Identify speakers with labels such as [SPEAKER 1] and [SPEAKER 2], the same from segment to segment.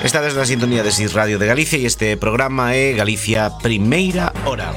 [SPEAKER 1] Estades na sintonía de SIS Radio de Galicia e este programa é Galicia Primeira Hora.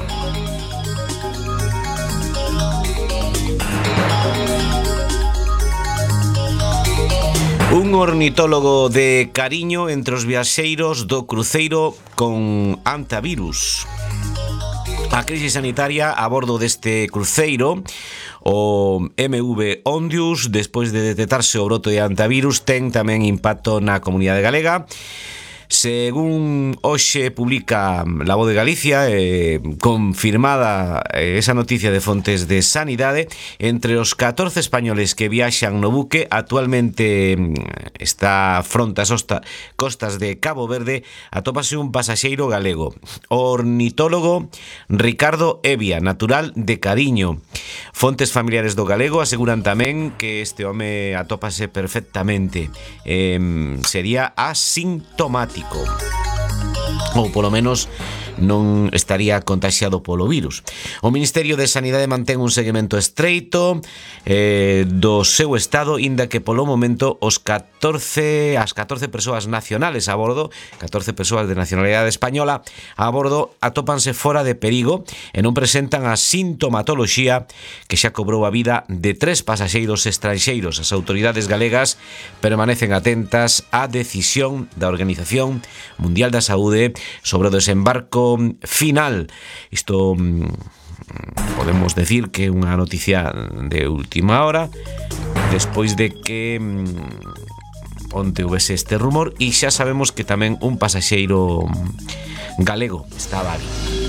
[SPEAKER 1] Un ornitólogo de cariño entre os viaxeiros do cruceiro con antivirus. A crise sanitaria a bordo deste cruceiro, o MV Ondius, despois de detectarse o broto de antivirus, ten tamén impacto na comunidade galega. Según hoxe publica La Voz de Galicia, confirmada esa noticia de fontes de sanidade, entre os 14 españoles que viaxan no buque, actualmente está fronte ás costas de Cabo Verde, atópase un pasaxeiro galego, o ornitólogo Ricardo Evia, natural de Cariño. Fontes familiares do galego aseguran tamén que este home atópase perfectamente, sería asintomático, ou polo menos non estaría contaxiado polo virus. O Ministerio de Sanidade mantén un seguimento estreito do seu estado, inda que polo momento as 14 persoas nacionales a bordo, 14 persoas de nacionalidade española a bordo, atópanse fora de perigo e non presentan a sintomatoloxía que xa cobrou a vida de 3 pasaxeiros estranxeiros. As autoridades galegas permanecen atentas á decisión da Organización Mundial da Saúde sobre o desembarco final. Isto podemos decir que é unha noticia de última hora, despois de que onte houvese este rumor, e xa sabemos que tamén un pasaxeiro galego está ali,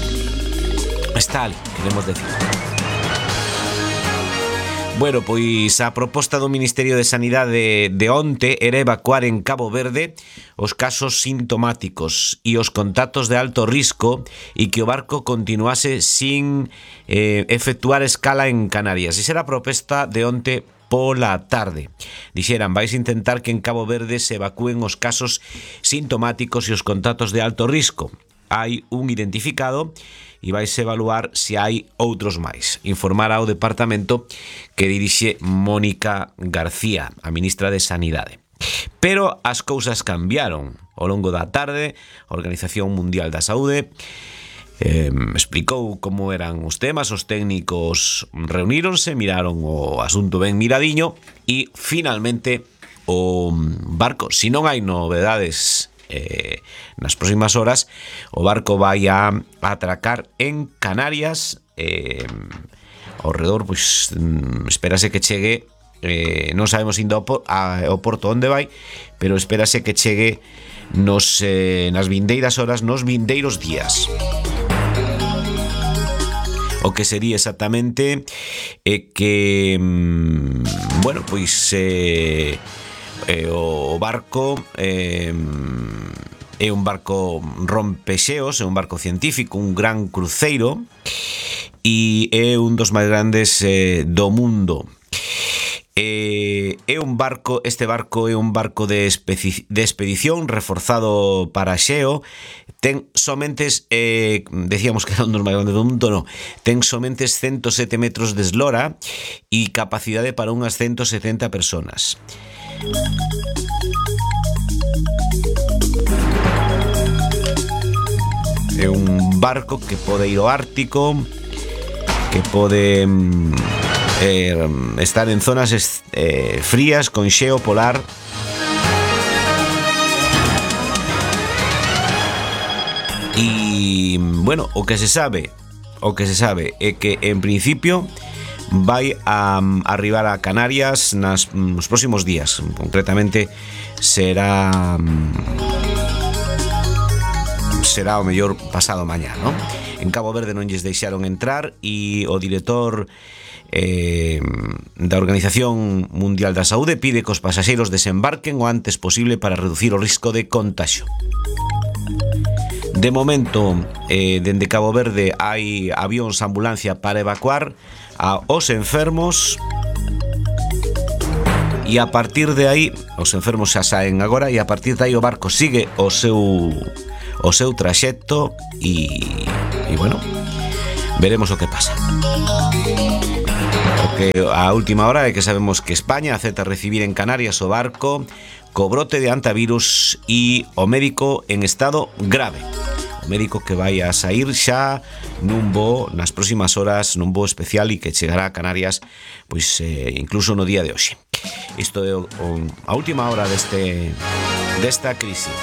[SPEAKER 1] queremos decir. Bueno, pois a proposta do Ministerio de Sanidade de onte era evacuar en Cabo Verde os casos sintomáticos e os contactos de alto risco e que o barco continuase sin efectuar escala en Canarias. Esa era a proposta de onte pola tarde. Dixeran, vais intentar que en Cabo Verde se evacúen os casos sintomáticos e os contactos de alto risco. Hai un identificado e vaise evaluar se hai outros máis. Informará o departamento que dirixe Mónica García, a ministra de Sanidade. Pero as cousas cambiaron. Ao longo da tarde, a Organización Mundial da Saúde explicou como eran os temas, os técnicos reuníronse, miraron o asunto ben miradiño e finalmente o barco, se non hai novedades nas próximas horas, o barco vai a atracar en Canarias, ao redor, pois espérase que chegue, non sabemos ainda ao porto onde vai, pero espérase que chegue nas vindeiras horas, nos vindeiros días. O que sería exactamente é que bueno, pois o barco é un barco rompexeos, é un barco científico, un gran cruceiro, e é un dos máis grandes do mundo. Este barco é un barco de expedición reforzado para xeo. Ten somente, decíamos que era un dos máis grandes do mundo, no, ten somente 107 metros de eslora e capacidade para unhas 170 personas. É un barco que pode ir ao Ártico, que pode estar en zonas frías con xeo polar. E bueno, o que se sabe é que en principio vai a arribar a Canarias nos próximos días. Concretamente será o mellor pasado mañá, ¿no? En Cabo Verde non lles deixaron entrar e o director da Organización Mundial da Saúde pide que os pasaxeiros desembarquen o antes posible para reducir o risco de contagio. De momento, dende Cabo Verde hai avións ambulancia para evacuar aos enfermos, e a partir de aí os enfermos xa saen agora, e a partir de aí o barco sigue o seu traxecto e bueno, veremos o que pasa. Porque a última hora é que sabemos que España acepta recibir en Canarias o barco co brote de antivirus e o médico en estado grave. O médico que vai a sair xa nun voo nas próximas horas, nun voo especial e que chegará a Canarias pois incluso no día de hoxe. Isto é a última hora desta crise.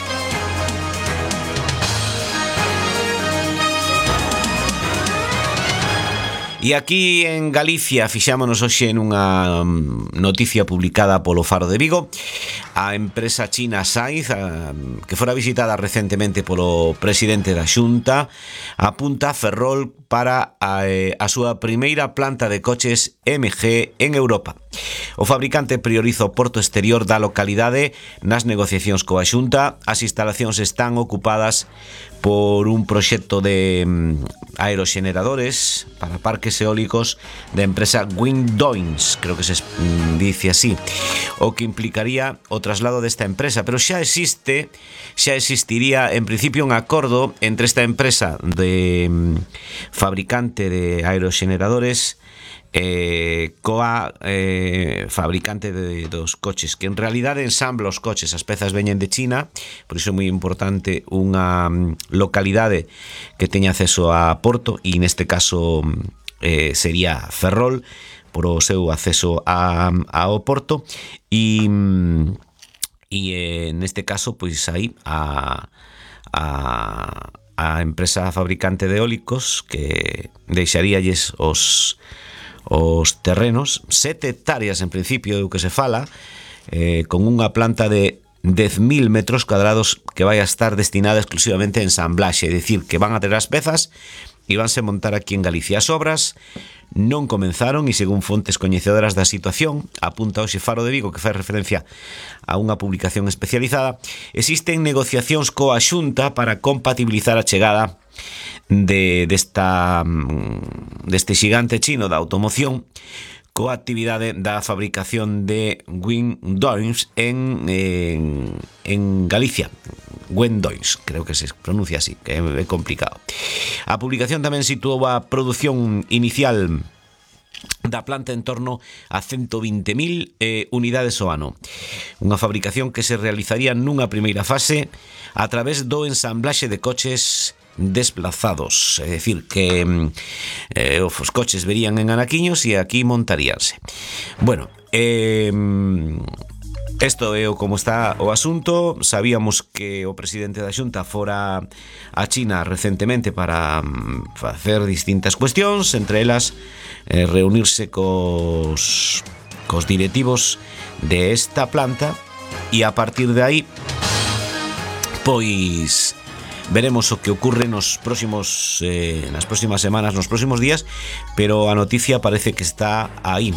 [SPEAKER 1] E aquí en Galicia fixámonos hoxe nunha noticia publicada polo Faro de Vigo. A empresa china Saiz, que fora visitada recentemente polo presidente da Xunta, apunta a Ferrol para a súa primeira planta de coches MG en Europa. O fabricante prioriza o porto exterior da localidade nas negociacións coa Xunta. As instalacións están ocupadas por un proxecto de aeroxeneradores para parques eólicos da empresa Windoins, creo que se dice así, o que implicaría o traslado desta empresa, pero xa existiría en principio un acordo entre esta empresa de fabricante de aeroxeneradores coa fabricante dos coches, que en realidade ensambla os coches. As pezas veñen de China, por iso é moi importante unha localidade que teña acceso a porto, e neste caso sería Ferrol por o seu acceso ao porto, e neste caso pois aí a empresa fabricante de eólicos que deixaríalles os terrenos, 7 hectáreas en principio do que se fala, con unha planta de 10.000 metros cuadrados que vai a estar destinada exclusivamente a ensamblaxe, é dicir, que van a ter as pezas e vanse montar aquí en Galicia. As obras non comenzaron e, según fontes coñecedoras da situación, apunta hoxe Faro de Vigo, que fai referencia a unha publicación especializada, existen negociacións coa Xunta para compatibilizar a chegada deste xigante chino da automoción coa actividade da fabricación de Windoins en Galicia. Windoins, creo que se pronuncia así, que é complicado. A publicación tamén situou a produción inicial da planta en torno a 120.000 unidades ao ano. Unha fabricación que se realizaría nunha primeira fase a través do ensamblaxe de coches desplazados, é dicir, que os coches verían en anaquiños e aquí montaríanse. Bueno, isto é como está o asunto. Sabíamos que o presidente da Xunta fora a China recentemente para facer distintas cuestións, entre elas reunirse cos directivos de esta planta, e a partir de aí pois veremos o que ocurre nas próximas semanas, nos próximos días, pero a noticia parece que está aí.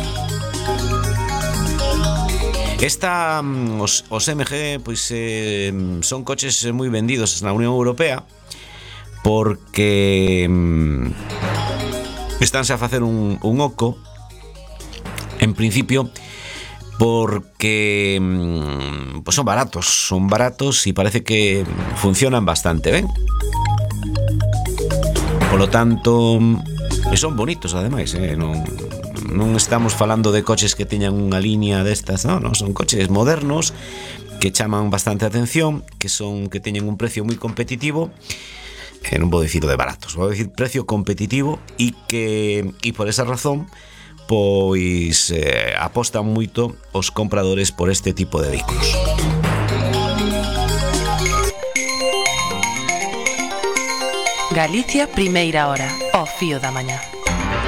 [SPEAKER 1] Os MG pois son coches moi vendidos na Unión Europea porque estánse a facer un oco, en principio, porque pues son baratos e parece que funcionan bastante ben. Polo tanto, son bonitos ademais, non estamos falando de coches que teñan unha línea destas, non, son coches modernos que chaman bastante atención, que teñen un precio moi competitivo, non vou dicir de baratos, vou dicir precio competitivo, e por esa razón pois apostan moito os compradores por este tipo de vehículos.
[SPEAKER 2] Galicia, primeira hora, ao fío da mañá.